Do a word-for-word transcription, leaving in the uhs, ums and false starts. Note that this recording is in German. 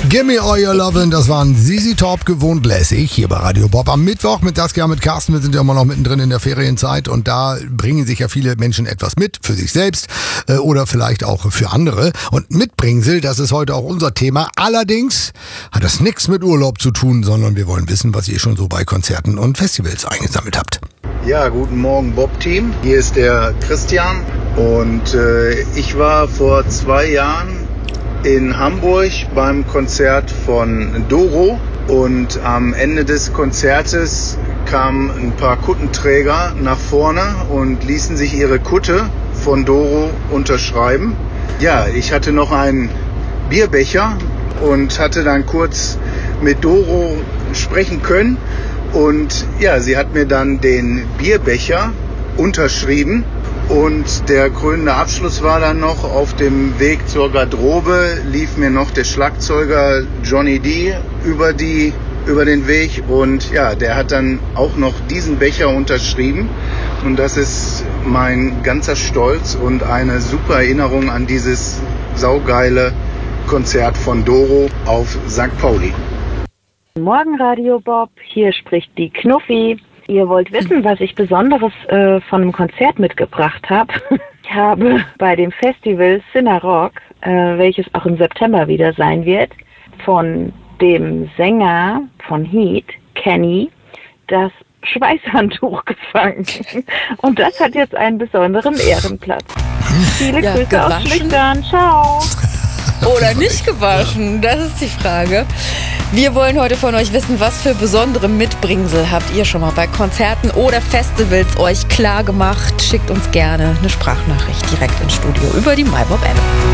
Gimme All Your Lovin', das waren Z Z Top, gewohnt lässig, hier bei Radio Bob am Mittwoch mit Saskia, mit Carsten. Wir sind ja immer noch mittendrin in der Ferienzeit und da bringen sich ja viele Menschen etwas mit, für sich selbst äh, oder vielleicht auch für andere. Und Mitbringsel, das ist heute auch unser Thema. Allerdings hat das nichts mit Urlaub zu tun, sondern wir wollen wissen, was ihr schon so bei Konzerten und Festivals eingesammelt habt. Ja, guten Morgen Bob-Team. Hier ist der Christian und äh, ich war vor zwei Jahren in Hamburg beim Konzert von Doro und am Ende des Konzertes kamen ein paar Kuttenträger nach vorne und ließen sich ihre Kutte von Doro unterschreiben. Ja, ich hatte noch einen Bierbecher und hatte dann kurz mit Doro sprechen können und ja, sie hat mir dann den Bierbecher unterschrieben. Und der krönende Abschluss war dann noch, auf dem Weg zur Garderobe lief mir noch der Schlagzeuger Johnny D über die, über den Weg und ja, der hat dann auch noch diesen Becher unterschrieben und das ist mein ganzer Stolz und eine super Erinnerung an dieses saugeile Konzert von Doro auf Sankt Pauli. Morgen Radio Bob, hier spricht die Knuffi. Ihr wollt wissen, was ich Besonderes äh, von einem Konzert mitgebracht habe. Ich habe bei dem Festival Cinerock, äh, welches auch im September wieder sein wird, von dem Sänger von Heat, Kenny, das Schweißhandtuch gefangen. Und das hat jetzt einen besonderen Ehrenplatz. Viele ja, Grüße gewaschen. aus Schlüchtern. Ciao. Oder nicht gewaschen, das ist die Frage. Wir wollen heute von euch wissen, was für besondere Mitbringsel habt ihr schon mal bei Konzerten oder Festivals euch klar gemacht. Schickt uns gerne eine Sprachnachricht direkt ins Studio über die MyBob-App.